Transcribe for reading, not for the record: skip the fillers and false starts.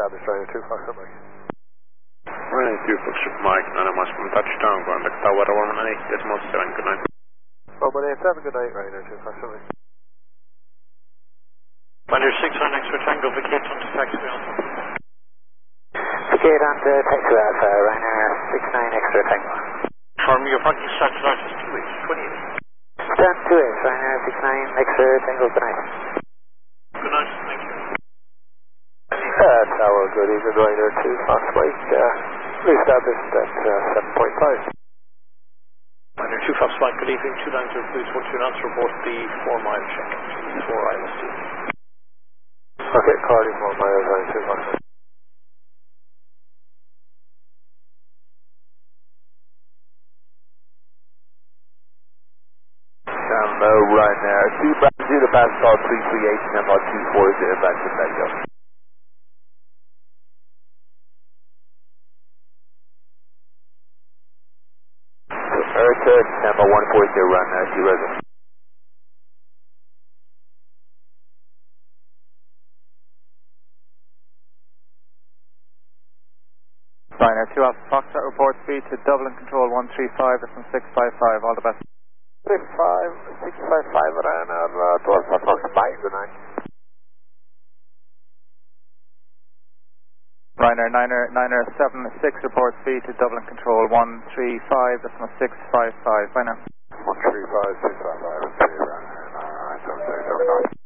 established Ryanair 2 Foxtrot Mike. Ryanair 2 Foxtrot Mike, 9 miles from touchdown, contact tower 118.7, good night. 187, good night, Ryanair 2 Foxtrot Mike. Ryanair 6 on X-ray Tango, vacate on to taxi Alpha. Vacate on to taxi Alpha, Ryanair 69 X-ray Tango. Confirm your parking start to license 2H, 28. Stand 2H, Ryanair 69 X-ray Tango, good night. Good night, thank you. Tower, good evening, Ryanair 2 Foxtrot Mike. Re-established at 7.5. Ryanair 2 Foxtrot Mike, good evening, 290, please, once you announce, report the 4-mile check, 4 ILST. Okay, calling 4 miles, Ryanair 2 Foxtrot. Ryanair 2 Bravo 0, pass call 338, number 240, back to Tango. America, number 140, Ryanair 2 resident. Ryanair 2 Alpha Foxtrot, report speed to Dublin Control 135, that's from 655, all the best. 655 Ryanair 2 Alpha Foxtrot Mike, good night. Ryanair 76, report speed to Dublin Control 135, that's from 655, bye now. 135, 655, okay, Ryanair, alright, okay, good night.